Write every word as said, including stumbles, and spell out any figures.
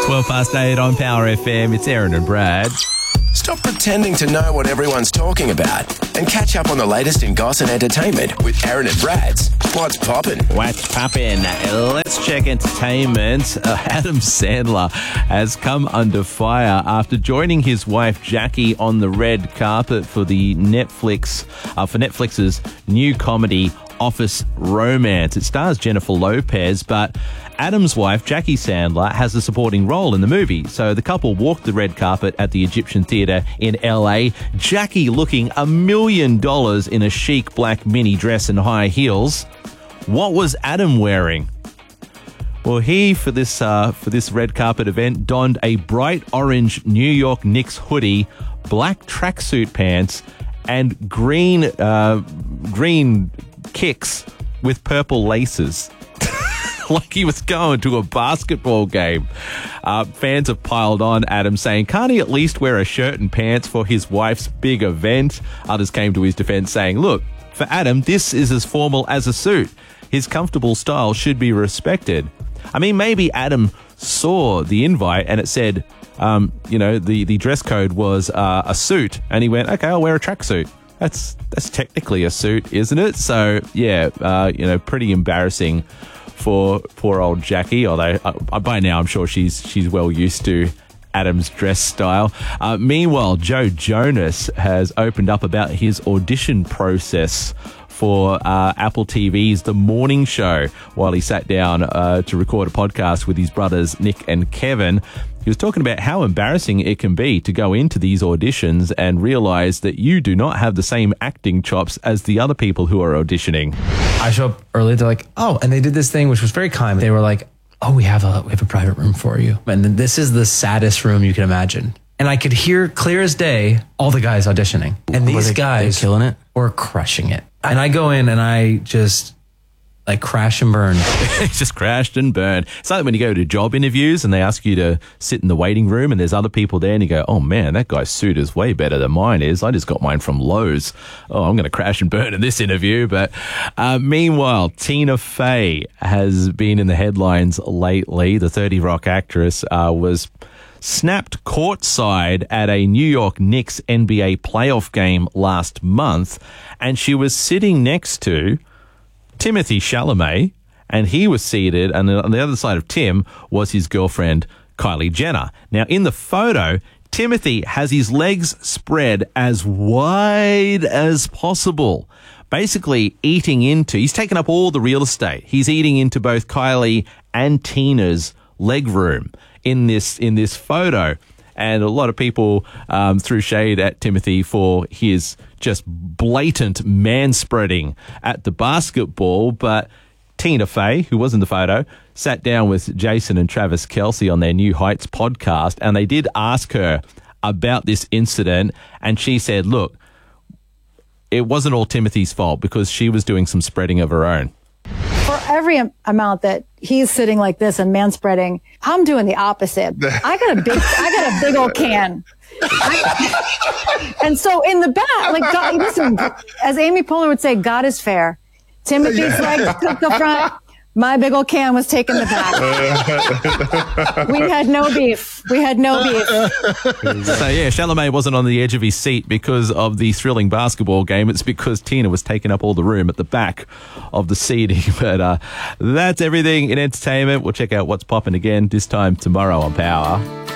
twelve past eight on Power F M. It's Aaron and Brad. Stop pretending to know what everyone's talking about and catch up on the latest in goss and entertainment with Aaron and Brad's What's Poppin'? What's poppin'? Let's check entertainment. Uh, Adam Sandler has come under fire after joining his wife Jackie on the red carpet for the Netflix uh, for Netflix's new comedy Office Romance. It stars Jennifer Lopez, but Adam's wife, Jackie Sandler, has a supporting role in the movie. So the couple walked the red carpet at the Egyptian Theatre in L A. Jackie looking a million dollars in a chic black mini dress and high heels. What was Adam wearing? Well, he, for this uh, for this red carpet event, donned a bright orange New York Knicks hoodie, black tracksuit pants, and green uh, green kicks with purple laces. Like he was going to a basketball game. Uh, fans have piled on Adam, saying, can't he at least wear a shirt and pants for his wife's big event? Others came to his defense saying, look, for Adam, this is as formal as a suit. His comfortable style should be respected. I mean, maybe Adam saw the invite and it said, um, you know, the, the dress code was uh, a suit, and he went, okay, I'll wear a tracksuit. That's that's technically a suit, isn't it? So, yeah, uh, you know, pretty embarrassing for poor old Jackie, although uh, by now I'm sure she's she's well used to Adam's dress style. Uh, meanwhile, Joe Jonas has opened up about his audition process for uh, Apple T V's The Morning Show while he sat down uh, to record a podcast with his brothers Nick and Kevin. He was talking about how embarrassing it can be to go into these auditions and realize that you do not have the same acting chops as the other people who are auditioning. I show up early. They're like, oh, and they did this thing, which was very kind. They were like, oh, we have a we have a private room for you. And then this is the saddest room you can imagine. And I could hear clear as day all the guys auditioning. And these they, guys killing it? were crushing it. And I go in and I just like crash and burn. It's just crashed and burned. It's like when you go to job interviews and they ask you to sit in the waiting room and there's other people there and you go, oh man, that guy's suit is way better than mine is. I just got mine from Lowe's. Oh, I'm going to crash and burn in this interview. But uh, meanwhile, Tina Fey has been in the headlines lately. The thirty Rock actress uh, was snapped courtside at a New York Knicks N B A playoff game last month, and she was sitting next to Timothy Chalamet, and he was seated, and on the other side of Tim was his girlfriend, Kylie Jenner. Now, in the photo, Timothy has his legs spread as wide as possible, basically eating into, he's taken up all the real estate. He's eating into both Kylie and Tina's leg room in this, in this photo. And a lot of people um, threw shade at Timothy for his just blatant manspreading at the basketball. But Tina Fey, who was in the photo, sat down with Jason and Travis Kelce on their New Heights podcast, and they did ask her about this incident. And she said, look, it wasn't all Timothy's fault because she was doing some spreading of her own. For every am- amount that he's sitting like this and man spreading, I'm doing the opposite. I got a big, I got a big old can. I, and so in the back, like, God, listen, as Amy Poehler would say, God is fair. Timothy's legs took the front. My big old can was taking the back. We had no beef. We had no beef. So, yeah, Chalamet wasn't on the edge of his seat because of the thrilling basketball game. It's because Tina was taking up all the room at the back of the seating. But uh, that's everything in entertainment. We'll check out what's popping again this time tomorrow on Power.